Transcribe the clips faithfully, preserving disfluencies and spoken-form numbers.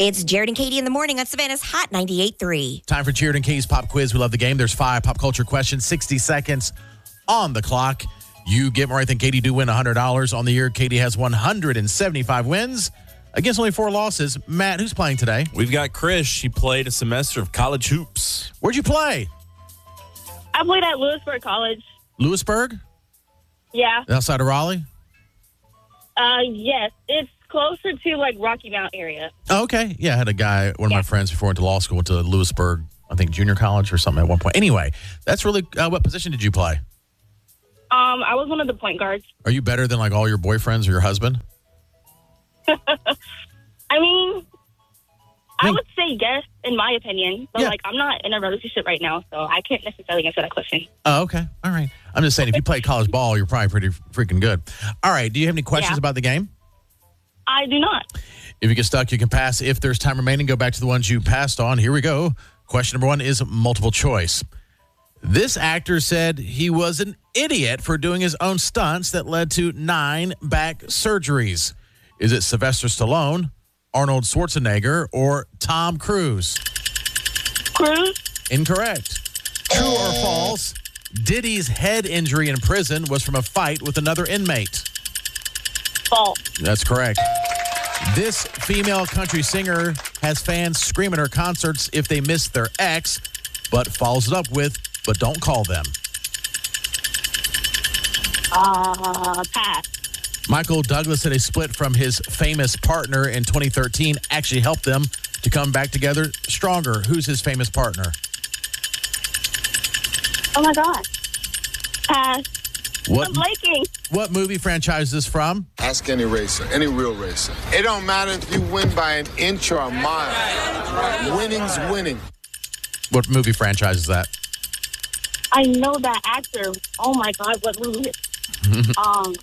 It's Jared and Katie in the morning on Savannah's Hot ninety-eight point three. Time for Jared and Katie's Pop Quiz. We love the game. There's five pop culture questions, sixty seconds on the clock. You get more right than Katie do win one hundred dollars on the year. Katie has one hundred seventy-five wins against only four losses. Matt, who's playing today? We've got Chris. She played a semester of college hoops. Where'd you play? I played at Lewisburg College. Lewisburg? Yeah. Outside of Raleigh? Uh, yes. It's closer to, like, Rocky Mount area. Oh, okay. Yeah, I had a guy, one of Yeah. my friends before I went to law school, went to Lewisburg, I think junior college or something at one point. Anyway, that's really, uh, what position did you play? Um, I was one of the point guards. Are you better than like all your boyfriends or your husband? I mean, I Hey. would say yes, in my opinion. But, Yeah. like, I'm not in a relationship right now, so I can't necessarily answer that question. Oh, okay. All right. I'm just saying, if you play college ball, you're probably pretty freaking good. All right. Do you have any questions Yeah. about the game? I do not. If you get stuck, you can pass. If there's time remaining, go back to the ones you passed on. Here we go. Question number one is multiple choice. This actor said he was an idiot for doing his own stunts that led to nine back surgeries. Is it Sylvester Stallone, Arnold Schwarzenegger, or Tom Cruise? Cruz? Incorrect. True or false? Diddy's head injury in prison was from a fight with another inmate. False. That's correct. This female country singer has fans scream at her concerts if they miss their ex, but follows it up with, but don't call them. Uh, pass. Michael Douglas said a split from his famous partner in twenty thirteen actually helped them to come back together stronger. Who's his famous partner? Oh, my God. Pass. What, I'm blanking. what movie franchise is this from? Ask any racer, any real racer. It don't matter if you win by an inch or a mile. Winning's winning. What movie franchise is that? I know that actor. Oh, my God. What movie? um.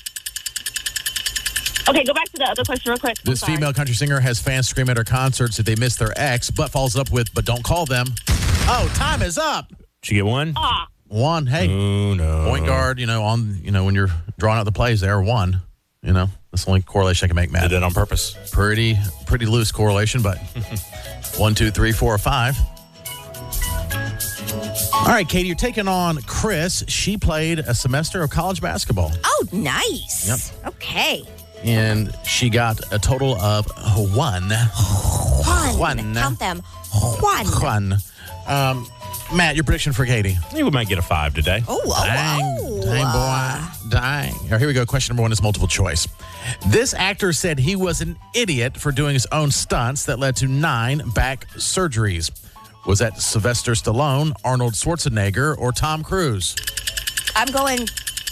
Okay, go back to the other question real quick. I'm This sorry. female country singer has fans scream at her concerts if they miss their ex, but follows up with, but don't call them. Oh, time is up. Did you get one? Ah, One. Hey, Oh, no. point guard, you know, on, you know, when you're drawing out the plays there, one. You know, that's the only correlation I can make, Matt. Did that on purpose. Pretty, pretty loose correlation, but one, two, three, four, five. All right, Katie, you're taking on Chris. She played a semester of college basketball, Oh, nice. Yep. Okay. and she got a total of one. Juan. Juan. Count them. Juan. One. Um, Matt, your prediction for Katie? I think we might get a five today. Oh, oh, Dang, oh. dang, boy. Dang. All right, here we go. Question number one is multiple choice. This actor said he was an idiot for doing his own stunts that led to nine back surgeries. Was that Sylvester Stallone, Arnold Schwarzenegger, or Tom Cruise? I'm going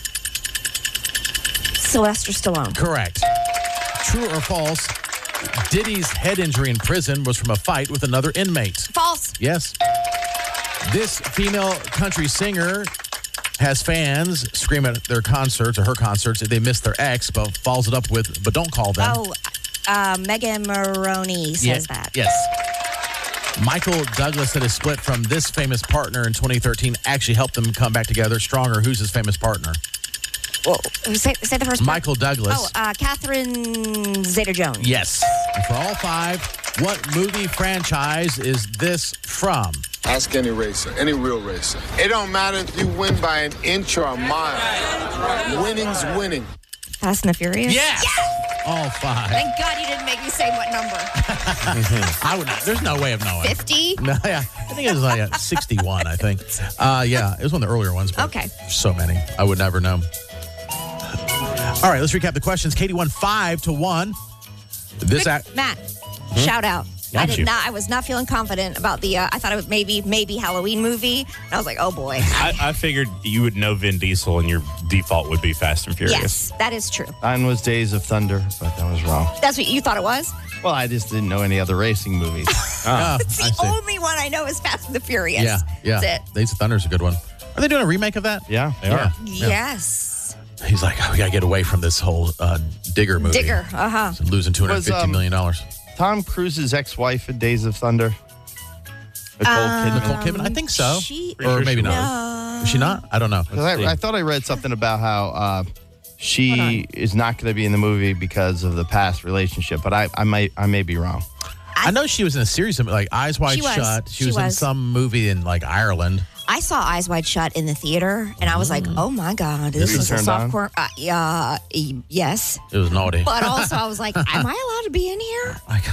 Sylvester Stallone. Correct. True or false? Diddy's head injury in prison was from a fight with another inmate. False. Yes. This female country singer has fans scream at their concerts or her concerts if they miss their ex, but follows it up with, but don't call them. Oh, uh, Megan Maroney says Yeah, that. Yes. Michael Douglas said a split from this famous partner in twenty thirteen actually helped them come back together stronger. Who's his famous partner? Whoa. Say, say the first part. Michael Douglas. Oh, uh, Catherine Zeta-Jones. Yes. And for all five, what movie franchise is this from? Ask any racer, any real racer. It don't matter if you win by an inch or a mile. Winning's winning. Fast and the Furious? Yes. All five. Thank God you didn't make me say what number. I would not. There's no way of knowing. fifty? No, yeah. I think it was like a sixty-one, I think. Uh, yeah, it was one of the earlier ones. But Okay. So many. I would never know. All right, let's recap the questions. Katie won five to one. This act. Matt, shout out. I Got did you. not. I was not feeling confident about the. Uh, I thought it was maybe maybe Halloween movie. And I was like, oh boy. I, I figured you would know Vin Diesel and your default would be Fast and Furious. Yes, that is true. Mine was Days of Thunder, but that was wrong. That's what you thought it was. Well, I just didn't know any other racing movies. Oh, It's I the see. only one I know is Fast and the Furious. Yeah, yeah. That's it. Days of Thunder is a good one. Are they doing a remake of that? Yeah. They are. Yeah. Yes. He's like, oh, we got to get away from this whole uh, Digger movie. Digger. Uh huh. Losing two hundred Was, fifty um, million dollars. Tom Cruise's ex-wife in Days of Thunder. Nicole Um, Kidman. Nicole Kidman? I think so. She. Or sure maybe she not. No. Is she not? I don't know. 'Cause I, I thought I read something about how uh, Hold she is not going to be in the movie because of the past relationship, but I, I might I may be wrong. I know she was in a series of like Eyes Wide She was. Shut. She, She was, in was. some movie in like Ireland. I saw Eyes Wide Shut in the theater, and I was like, "Oh my god, this You is a turned on? softcore." Uh, yeah, y- yes, It was naughty. but also I was like, "Am I allowed to be in here?" Like,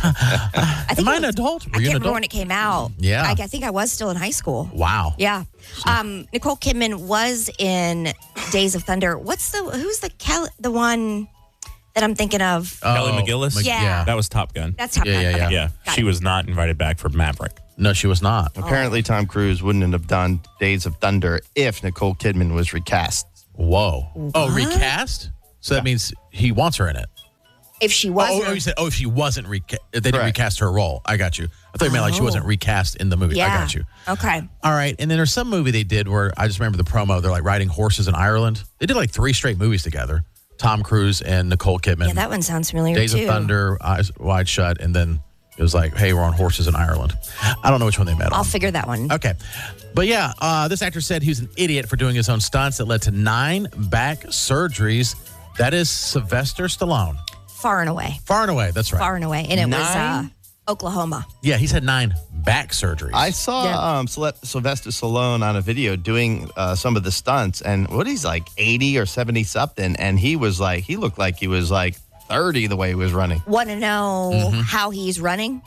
I am I it an was- adult? Were I you can't an remember adult? when it came out. Yeah. I, I think I was still in high school. Wow. Yeah. Um, Nicole Kidman was in Days of Thunder. What's the who's the Cal- the one that I'm thinking of? Kelly Oh, McGillis? Mc- Yeah. That was Top Gun. That's Top Yeah, Gun. yeah, Okay. yeah. yeah, Got she it. was not invited back for Maverick. No, she was not. Apparently, Tom Cruise wouldn't have done Days of Thunder if Nicole Kidman was recast. Whoa. Oh, recast? So that means he wants her in it. If she Oh, was, oh, you said, oh, if she wasn't recast, they didn't Correct. recast her role. I got you. I thought you meant like she wasn't Oh. recast in the movie. yeah. I got you. Okay. All right. And then there's some movie they did where I just remember the promo. They're like riding horses in Ireland. They did like three straight movies together. Tom Cruise and Nicole Kidman. Yeah, that one sounds familiar Days too. of Thunder, Eyes Wide Shut, and then it was like, hey, we're on horses in Ireland. I don't know which one they met I'll on. figure that one. Okay. But yeah, uh, this actor said he was an idiot for doing his own stunts that led to nine back surgeries. That is Sylvester Stallone. Far and away. Far and away. That's right. Far and away. And it was uh, Nine? Oklahoma. Yeah, he's had nine back surgeries. I saw Yeah. um, Syl- Sylvester Stallone on a video doing uh, some of the stunts, and what he's like eighty or seventy something, and he was like, he looked like he was like thirty the way he was running. Want to know Mm-hmm. how he's running?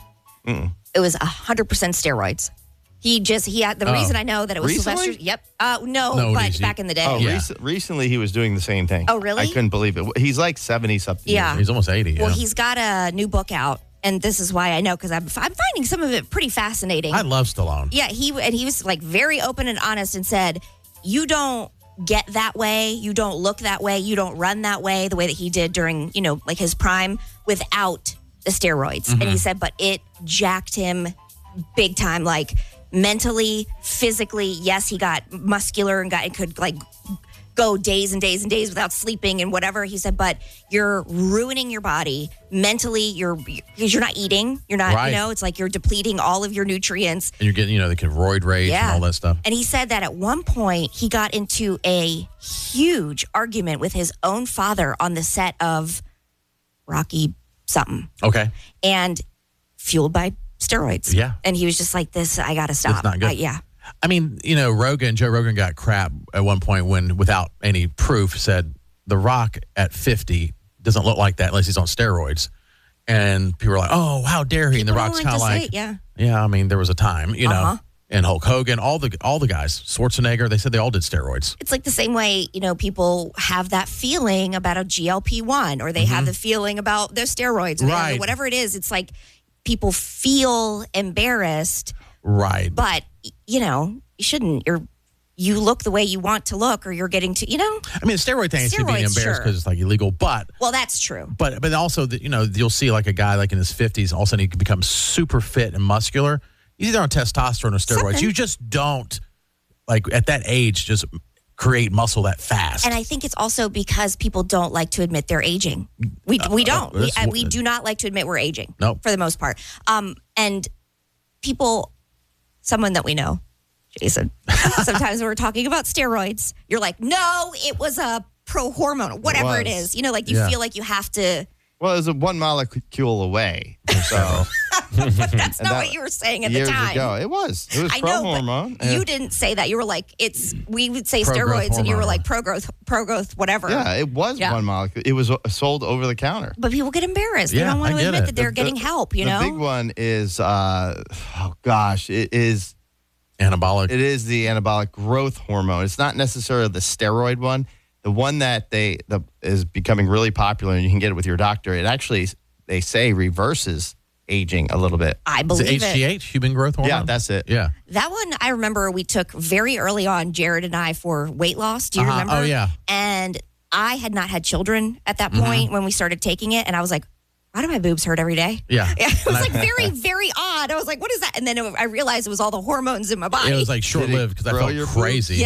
It was one hundred percent steroids. He just, he had, the Oh. reason I know that it was Recently? Sylvester, yep. Uh, no, No, but he's- back in the day. Oh, Yeah. rec- recently he was doing the same thing. Oh, really? I couldn't believe it. He's like seventy something. Yeah. He's almost eighty. Well, yeah. he's got a new book out, and this is why I know, because I'm, I'm finding some of it pretty fascinating. I love Stallone. Yeah, he and he was like very open and honest and said, "You don't get that way, you don't look that way, you don't run that way the way that he did during, you know, like his prime without the steroids." And he said, "But it jacked him big time, like mentally, physically. Yes, he got muscular and got and could like go days and days and days without sleeping and whatever." He said, "But you're ruining your body mentally. You're because you're not eating. You're not, Right. you know, it's like you're depleting all of your nutrients." And you're getting, you know, the roid rage and all that stuff. And he said that at one point he got into a huge argument with his own father on the set of Rocky something, Okay. and fueled by steroids. Yeah. And he was just like, "This, I got to stop." It's not good. I- yeah. I mean, you know, Rogan, Joe Rogan got crap at one point when, without any proof, said The Rock at fifty doesn't look like that unless he's on steroids. And people were like, oh, how dare he? And The People Rock's don't kind of like to like, say it, yeah. yeah, I mean, there was a time, you know, Uh-huh. and Hulk Hogan, all the all the guys, Schwarzenegger, they said they all did steroids. It's like the same way, you know, people have that feeling about a G L P one, or they have the feeling about their steroids, or they have the- Mm-hmm. Right. whatever it is. It's like people feel embarrassed, Right. but, you know, you shouldn't. You're you look the way you want to look, or you're getting to, you know. I mean, the steroid thing is to be Steroids, embarrassed sure. because it's like illegal, but Well, that's true. but but also, the, you know, you'll see like a guy like in his fifties, all of a sudden he can become super fit and muscular. He's either on testosterone or steroids. Something. You just don't, like at that age, just create muscle that fast. And I think it's also because people don't like to admit they're aging. We we don't. we, that's uh, what- we do not like to admit we're aging. Nope. For the most part. Um, and people, someone that we know, Jason, sometimes when we're talking about steroids, you're like, no, it was a pro hormone, whatever it, was. is. You know, like you Yeah. feel like you have to. Well, it was a one molecule away. So But that's not that- what you were saying at years the time. ago, it was. It was I pro know, hormone. but you didn't say that. You were like, it's. We would say Pro-growth steroids, and you were hormone. like pro growth, pro growth, whatever. Yeah, it was Yeah. one molecule. It was uh, sold over the counter. But people get embarrassed. They Yeah, don't want I to get admit it. that they're The- getting the- help. You the know. big one is, uh, oh gosh, it is Anabolic. it is the anabolic growth hormone. It's not necessarily the steroid one. The one that they the, is becoming really popular, and you can get it with your doctor. It actually, they say, reverses aging a little bit. I Is it believe H G H, human growth hormone? Yeah, that's it. Yeah. That one I remember we took very early on, Jared and I, for weight loss. Do you Uh-huh. remember? Oh, yeah. And I had not had children at that Mm-hmm. point when we started taking it. And I was like, why do my boobs hurt every day? Yeah. Yeah, it was And I- like very, very odd. I was like, what is that? And then it, I realized it was all the hormones in my body. It was like short lived because I grow felt your boobs? crazy. yeah.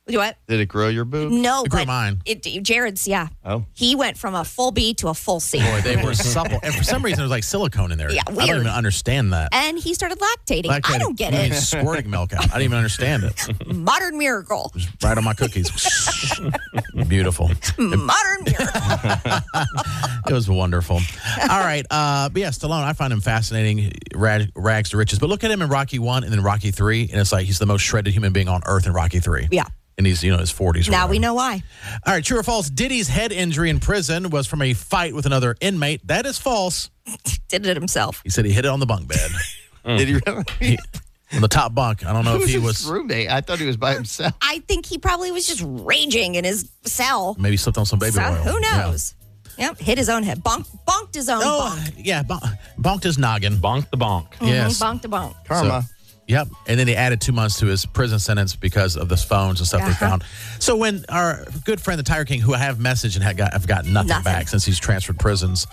What? Did it grow your boob? No, It grew but mine. It, Jared's, yeah. Oh. He went from a full B to a full C. Boy, they were supple. And for some reason, there was like silicone in there. Yeah, I weird. don't even understand that. And he started lactating. I Lactating. don't get I mean, it. squirting milk out. I didn't even understand it. Modern miracle. Right on my cookies. Beautiful. Modern miracle. It was wonderful. All right. Uh, but yeah, Stallone, I find him fascinating, rag, rags to riches. But look at him in Rocky one and then Rocky three, and it's like he's the most shredded human being on earth in Rocky three. Yeah. And he's, you know, his forties. Or Now whatever. we know why. All right, true or false? Diddy's head injury in prison was from a fight with another inmate. That is false. Did it himself. He said he hit it on the bunk bed. Did he really? He, on the top bunk. I don't know Who if he his was roommate? I thought he was by himself. I think he probably was just raging in his cell. maybe slipped on some baby So, oil. who Yeah. knows? Yep. Hit his own head. Bonk, bonked his own Oh, bonk. yeah, bon- bonked his noggin. Bonk the bonk. Yes. Bonk to bonk. Karma. So- Yep. And then they added two months to his prison sentence because of the phones and stuff they Uh-huh. found. So when our good friend, the Tiger King, who I have messaged and had got, have gotten nothing, Nothing. back since he's transferred prisons,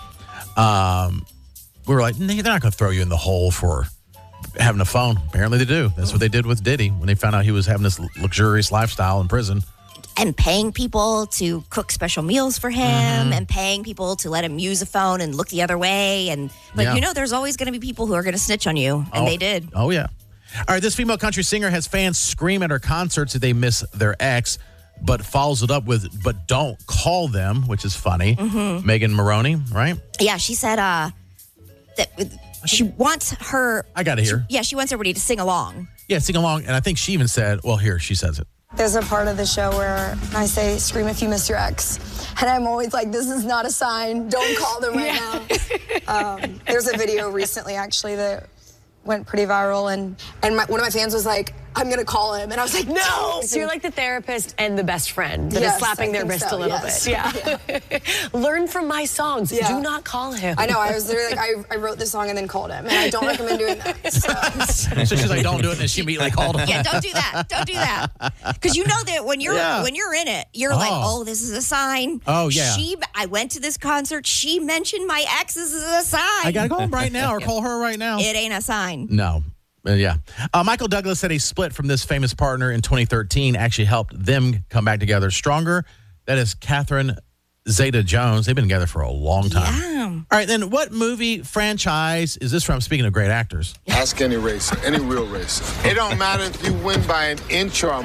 um, we were like, nah, they're not going to throw you in the hole for having a phone. Apparently they do. That's what they did with Diddy when they found out he was having this luxurious lifestyle in prison. And paying people to cook special meals for him Mm-hmm. and paying people to let him use a phone and look the other way. And, but Yeah. you know, there's always going to be people who are going to snitch on you. And Oh. they did. Oh, yeah. All right, this female country singer has fans scream at her concerts if they miss their ex, but follows it up with, but don't call them, which is funny. Mm-hmm. Megan Maroney, right? Yeah, she said uh, that she wants her. I got to hear. Yeah, she wants everybody to sing along. Yeah, sing along. And I think she even said, well, here, she says it. There's a part of the show where I say, scream if you miss your ex. And I'm always like, this is not a sign. Don't call them right now. Um, there's a video recently, actually, that went pretty viral. And, and my, one of my fans was like, I'm going to call him. And I was like, no. So you're like the therapist and the best friend that Yes, is slapping I their think wrist so, a little yes. bit. Yeah. Learn from my songs. Yeah. Do not call him. I know. I was literally like, I, I wrote this song and then called him. And I don't recommend doing that. So. So she's like, don't do it. And then she immediately called him. Yeah, don't do that. Don't do that. Because you know that when you're Yeah. when you're in it, you're like, Oh. oh, this is a sign. Oh, yeah. She, I went to this concert. She mentioned my ex. This is a sign. I got to call him right now or call her right now. It ain't a sign. No. Uh, yeah. Uh, Michael Douglas said a split from this famous partner in twenty thirteen actually helped them come back together stronger. That is Catherine Zeta-Jones. They've been together for a long time. Yeah. All right, then what movie franchise is this from? Speaking of great actors. Ask any racer, any real racer. It don't matter if you win by an inch or a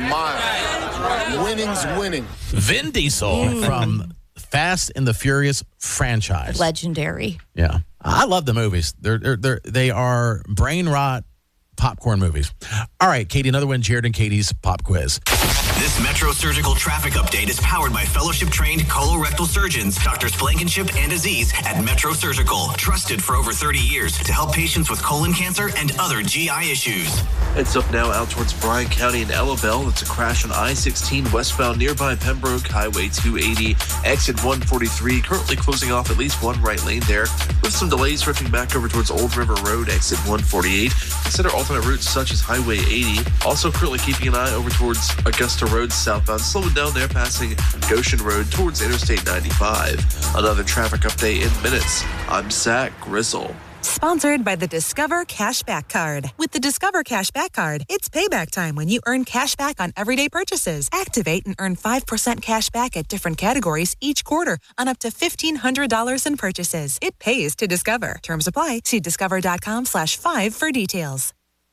mile. Winning's winning. Vin Diesel from Fast and the Furious franchise. Legendary. Yeah. I love the movies. They're, they're, they're, they are brain rot popcorn movies. All right, Katie, another one, Jared and Katie's pop quiz. This Metro Surgical traffic update is powered by fellowship-trained colorectal surgeons, Doctors Blankenship and Aziz at Metro Surgical, trusted for over thirty years to help patients with colon cancer and other G I issues. It's up now out towards Bryan County and Ellabelle. It's a crash on I sixteen westbound nearby Pembroke, Highway two eighty, exit one forty-three. Currently closing off at least one right lane there, with some delays drifting back over towards Old River Road, exit one forty-eight. Consider alternate routes such as Highway eighty. Also currently keeping an eye over towards Augusta Road southbound, slowing down there passing Goshen Road towards Interstate ninety-five. Another traffic update in minutes. I'm Zach Grizzle. Sponsored by the Discover Cashback Card. With the Discover Cashback Card, it's payback time when you earn cash back on everyday purchases. Activate and earn five percent cash back at different categories each quarter on up to fifteen hundred dollars in purchases. It pays to Discover. Terms apply. See discover.com slash five for details.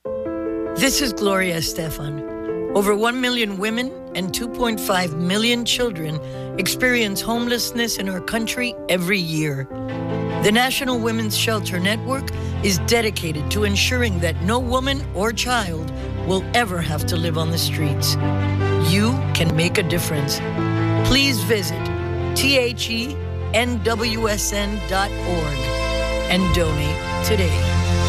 This is Gloria Estefan. Over one million women and two point five million children experience homelessness in our country every year. The National Women's Shelter Network is dedicated to ensuring that no woman or child will ever have to live on the streets. You can make a difference. Please visit T H E N W S N dot org and donate today.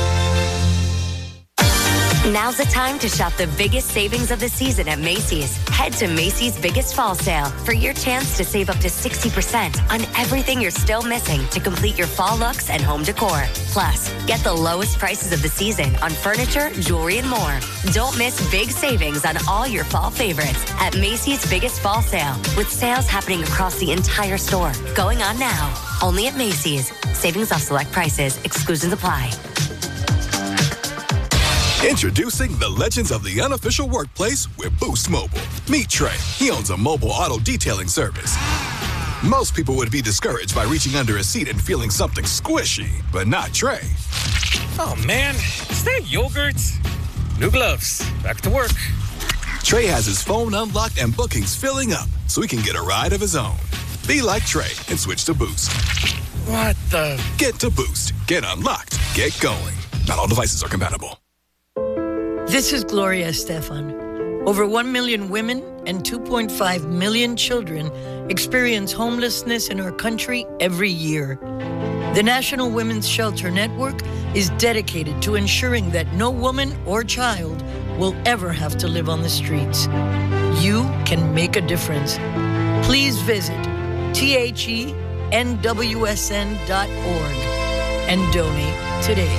Now's the time to shop the biggest savings of the season at Macy's. Head to Macy's Biggest Fall Sale for your chance to save up to sixty percent on everything you're still missing to complete your fall looks and home decor. Plus, get the lowest prices of the season on furniture, jewelry, and more. Don't miss big savings on all your fall favorites at Macy's Biggest Fall Sale, with sales happening across the entire store. Going on now. Only at Macy's. Savings off select prices. Exclusions apply. Introducing the legends of the unofficial workplace with Boost Mobile. Meet Trey. He owns a mobile auto detailing service. Most people would be discouraged by reaching under a seat and feeling something squishy, but not Trey. Oh, man. Is that yogurt? New gloves. Back to work. Trey has his phone unlocked and bookings filling up so he can get a ride of his own. Be like Trey and switch to Boost. What the? Get to Boost. Get unlocked. Get going. Not all devices are compatible. This is Gloria Estefan. Over one million women and two point five million children experience homelessness in our country every year. The National Women's Shelter Network is dedicated to ensuring that no woman or child will ever have to live on the streets. You can make a difference. Please visit T H E N W S N dot org and donate today.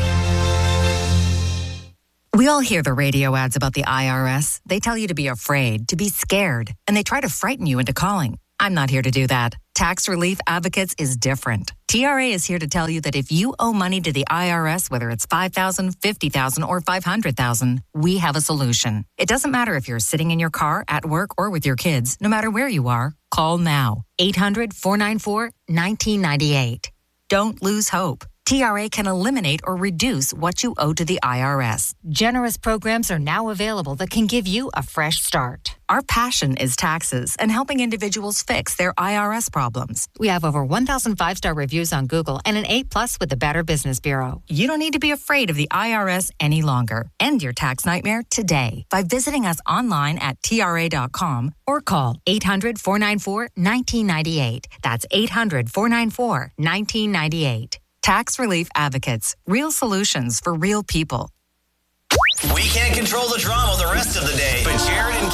We all hear the radio ads about the I R S. They tell you to be afraid, to be scared, and they try to frighten you into calling. I'm not here to do that. Tax Relief Advocates is different. T R A is here to tell you that if you owe money to the I R S, whether it's five thousand dollars, fifty thousand dollars, or five hundred thousand dollars, we have a solution. It doesn't matter if you're sitting in your car, at work, or with your kids. No matter where you are, call now. eight hundred, four nine four, one nine nine eight. Don't lose hope. T R A can eliminate or reduce what you owe to the I R S. Generous programs are now available that can give you a fresh start. Our passion is taxes and helping individuals fix their I R S problems. We have over one thousand five-star reviews on Google and an A plus with the Better Business Bureau. You don't need to be afraid of the I R S any longer. End your tax nightmare today by visiting us online at T R A dot com or call eight hundred, four nine four, one nine nine eight. That's eight hundred, four nine four, one nine nine eight. Tax Relief Advocates. Real solutions for real people. We can't control the drama the rest of the day, but Jared and